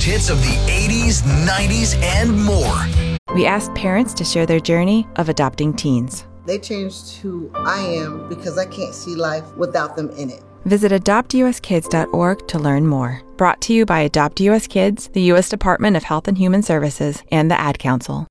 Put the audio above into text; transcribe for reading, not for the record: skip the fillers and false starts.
hits of the 80s, 90s, and more. We asked parents to share their journey of adopting teens. They changed who I am because I can't see life without them in it. Visit adoptuskids.org to learn more. Brought to you by Adopt US Kids, the U.S. Department of Health and Human Services, and the Ad Council.